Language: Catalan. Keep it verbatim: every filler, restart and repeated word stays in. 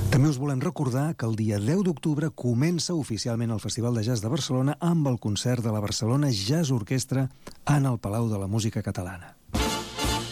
També us volem recordar que el dia deu d'octubre comença oficialment el Festival de Jazz de Barcelona amb el concert de la Barcelona Jazz Orquestra en el Palau de la Música Catalana.